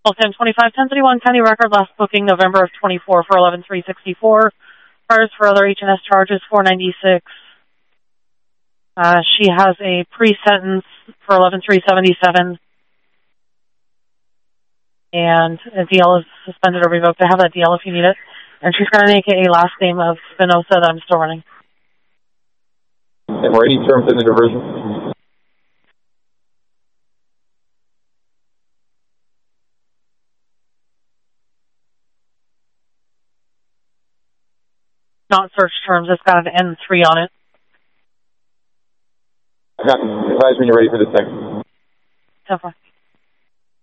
Tim 25-1031, County record, last booking November of 24 for 11-364. Cars for other H&S charges, 496. She has a pre-sentence for 11-377. And a DL is suspended or revoked. I have that DL if you need it. And she's got an AKA last name of Spinoza that I'm still running. And were any terms in the diversion? Not search terms. It's got an N3 on it. Advise when you're ready for the second. So far.